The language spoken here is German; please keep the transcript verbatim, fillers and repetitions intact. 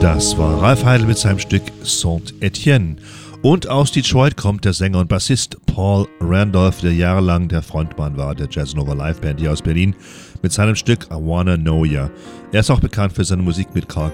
Das war Ralph Heidel mit seinem Stück Saint-Étienne. Und aus Detroit kommt der Sänger und Bassist Paul Randolph, der jahrelang der Frontmann war der Jazzanova Live Band hier aus Berlin, mit seinem Stück I Wanna Know Ya. Er ist auch bekannt für seine Musik mit Carl